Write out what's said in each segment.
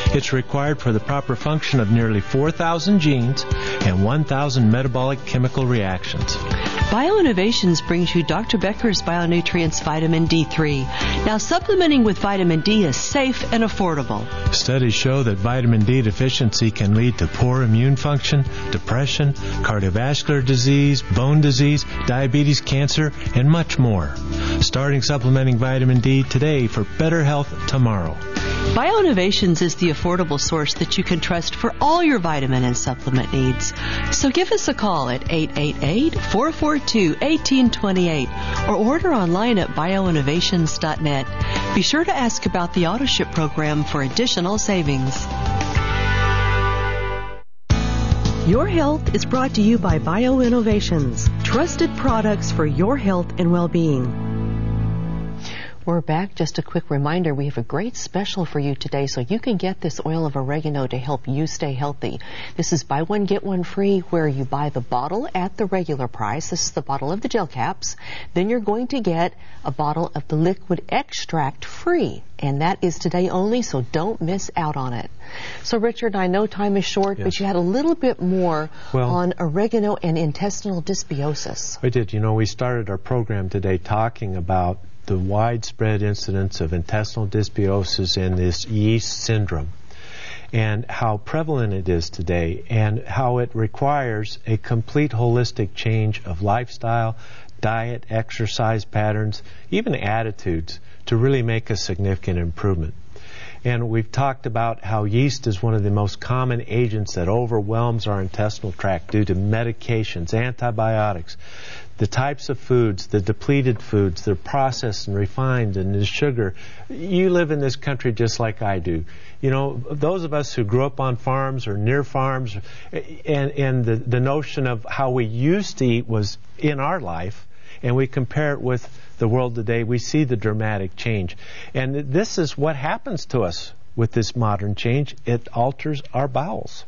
It's required for the proper function of nearly 4,000 genes and 1,000 metabolic chemical reactions. BioInnovations brings you Dr. Becker's BioNutrients Vitamin D3. Now, supplementing with vitamin D is safe and affordable. Studies show that vitamin D deficiency can lead to poor immune function, depression, cardiovascular disease, bone disease, diabetes, cancer, and much more. Starting supplementing vitamin D today for better health tomorrow. BioInnovations is the affordable source that you can trust for all your vitamin and supplement needs. So give us a call at 888-442-1828 or order online at bioinnovations.net. Be sure to ask about the AutoShip program for additional savings. Your Health is brought to you by BioInnovations, trusted products for your health and well-being. We're back. Just a quick reminder, we have a great special for you today, so you can get this oil of oregano to help you stay healthy. This is buy one, get one free, where you buy the bottle at the regular price. This is the bottle of the gel caps. Then you're going to get a bottle of the liquid extract free, and that is today only, so don't miss out on it. So, Richard, I know time is short, yes, but you had a little bit more on oregano and intestinal dysbiosis. I did. You know, we started our program today talking about the widespread incidence of intestinal dysbiosis and this yeast syndrome, and how prevalent it is today, and how it requires a complete holistic change of lifestyle, diet, exercise patterns, even attitudes to really make a significant improvement. And we've talked about how yeast is one of the most common agents that overwhelms our intestinal tract due to medications, antibiotics, the types of foods, the depleted foods, they're processed and refined, and the sugar. You live in this country just like I do. You know, those of us who grew up on farms or near farms, and the notion of how we used to eat was in our life, and we compare it with the world today, we see the dramatic change. And this is what happens to us with this modern change. It alters our bowels.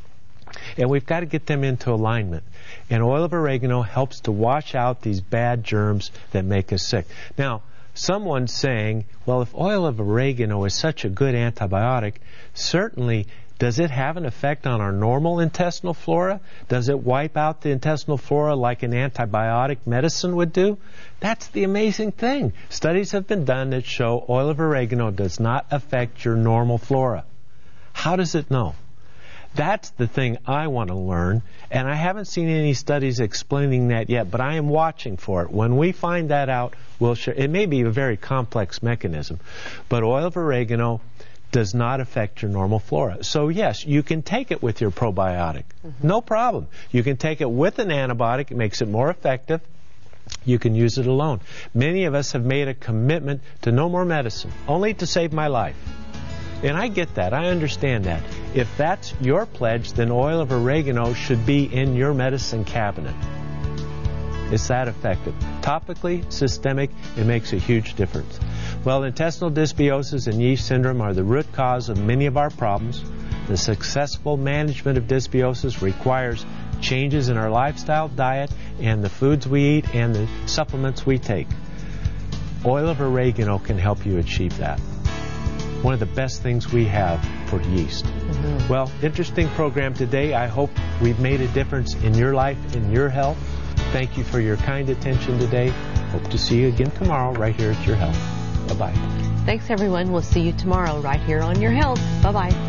And we've got to get them into alignment. And oil of oregano helps to wash out these bad germs that make us sick. Now, someone's saying, well, if oil of oregano is such a good antibiotic, certainly does it have an effect on our normal intestinal flora? Does it wipe out the intestinal flora like an antibiotic medicine would do? That's the amazing thing. Studies have been done that show oil of oregano does not affect your normal flora. How does it know? That's the thing I want to learn, and I haven't seen any studies explaining that yet, but I am watching for it. When we find that out, we'll share. It may be a very complex mechanism, but oil of oregano does not affect your normal flora. So yes, you can take it with your probiotic. No problem. You can take it with an antibiotic. It makes it more effective. You can use it alone. Many of us have made a commitment to no more medicine, only to save my life. And I get that. I understand that. If that's your pledge, then oil of oregano should be in your medicine cabinet. It's that effective. Topically, systemic, it makes a huge difference. Well, intestinal dysbiosis and yeast syndrome are the root cause of many of our problems. The successful management of dysbiosis requires changes in our lifestyle, diet, and the foods we eat and the supplements we take. Oil of oregano can help you achieve that. One of the best things we have for yeast. Well, interesting program today. I hope we've made a difference in your life, in your health. Thank you for your kind attention today. Hope to see you again tomorrow right here at Your Health. Bye-bye. Thanks, everyone. We'll see you tomorrow right here on Your Health. Bye-bye.